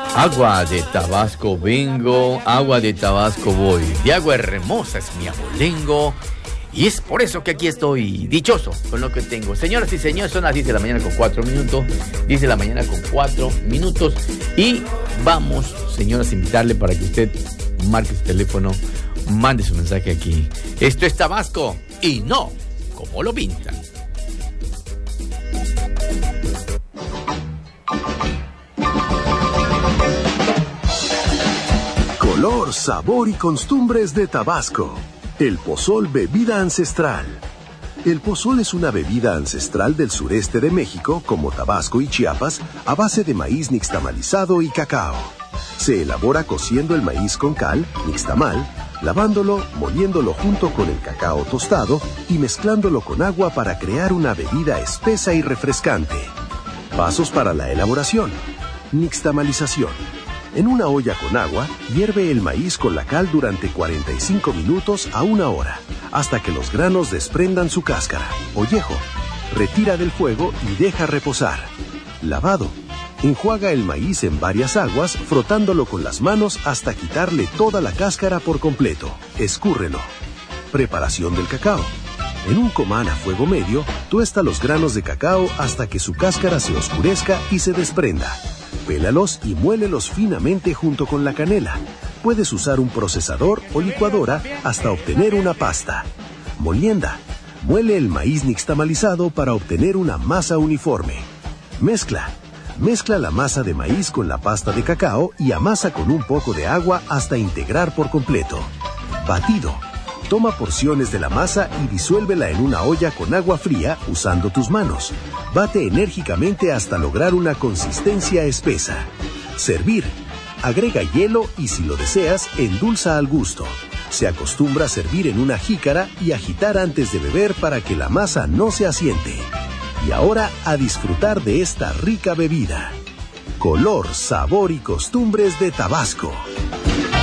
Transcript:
Agua de Tabasco vengo, agua de Tabasco voy. De agua hermosa es mi abolengo. Y es por eso que aquí estoy, dichoso con lo que tengo. Señoras y señores, son las 10 de la mañana con 4 minutos. 10 de la mañana con 4 minutos. Y vamos, señoras, a invitarle para que usted marque su teléfono, mande su mensaje aquí. Esto es Tabasco y no como lo pintan. Color, sabor y costumbres de Tabasco. El pozol, bebida ancestral. El pozol es una bebida ancestral del sureste de México, como Tabasco y Chiapas, a base de maíz nixtamalizado y cacao. Se elabora cociendo el maíz con cal, nixtamal, lavándolo, moliéndolo junto con el cacao tostado y mezclándolo con agua para crear una bebida espesa y refrescante. Pasos para la elaboración. Nixtamalización. En una olla con agua, hierve el maíz con la cal durante 45 minutos a 1 hora, hasta que los granos desprendan su cáscara, ollejo. Retira del fuego y deja reposar. Lavado. Enjuaga el maíz en varias aguas, frotándolo con las manos hasta quitarle toda la cáscara por completo. Escúrrelo. Preparación del cacao. En un comal a fuego medio, tuesta los granos de cacao hasta que su cáscara se oscurezca y se desprenda. Pélalos y muélelos finamente junto con la canela. Puedes usar un procesador o licuadora hasta obtener una pasta. Molienda. Muele el maíz nixtamalizado para obtener una masa uniforme. Mezcla. Mezcla la masa de maíz con la pasta de cacao y amasa con un poco de agua hasta integrar por completo. Batido. Toma porciones de la masa y disuélvela en una olla con agua fría usando tus manos. Bate enérgicamente hasta lograr una consistencia espesa. Servir. Agrega hielo y, si lo deseas, endulza al gusto. Se acostumbra a servir en una jícara y agitar antes de beber para que la masa no se asiente. Y ahora a disfrutar de esta rica bebida. Color, sabor y costumbres de Tabasco.